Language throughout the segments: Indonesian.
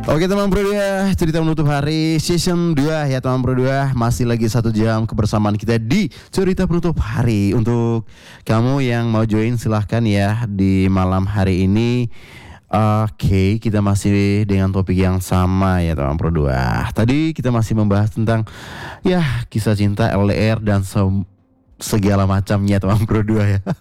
Oke teman Pro 2, cerita menutup hari season 2 ya teman Pro 2. Masih lagi 1 jam kebersamaan kita di cerita penutup hari. Untuk kamu yang mau join silahkan ya di malam hari ini. Oke, kita masih dengan topik yang sama ya teman Pro 2. Tadi kita masih membahas tentang ya kisah cinta LDR dan segala macamnya teman Pro 2 ya.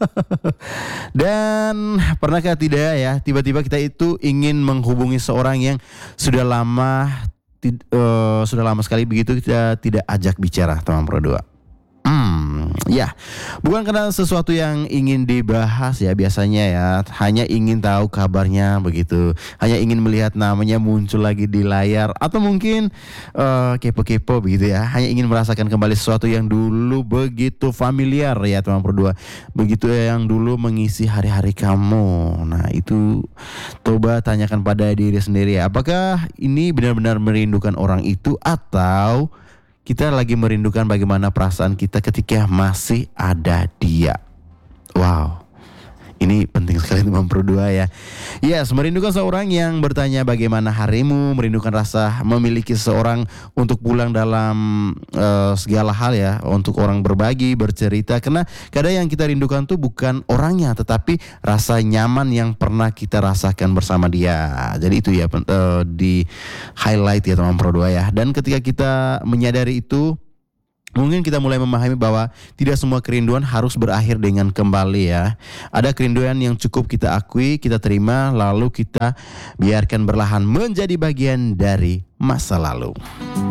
Dan pernahkah tidak ya tiba-tiba kita itu ingin menghubungi seorang yang sudah lama sudah lama sekali begitu kita tidak ajak bicara teman Pro 2. Ya, bukan karena sesuatu yang ingin dibahas ya biasanya ya, hanya ingin tahu kabarnya begitu, hanya ingin melihat namanya muncul lagi di layar, atau mungkin kepo-kepo begitu ya, hanya ingin merasakan kembali sesuatu yang dulu begitu familiar ya teman Pro 2, begitu yang dulu mengisi hari-hari kamu. Nah itu coba tanyakan pada diri sendiri ya, apakah ini benar-benar merindukan orang itu atau kita lagi merindukan bagaimana perasaan kita ketika masih ada dia. Wow, ini penting sekali teman Pro 2 ya. Yes, merindukan seorang yang bertanya bagaimana harimu, merindukan rasa memiliki seorang untuk pulang dalam segala hal ya, untuk orang berbagi, bercerita. Karena kadang yang kita rindukan tuh bukan orangnya, tetapi rasa nyaman yang pernah kita rasakan bersama dia. Jadi itu ya di highlight ya teman Pro 2 ya. Dan ketika kita menyadari itu, mungkin kita mulai memahami bahwa tidak semua kerinduan harus berakhir dengan kembali ya. Ada kerinduan yang cukup kita akui, kita terima, lalu kita biarkan berlahan menjadi bagian dari masa lalu.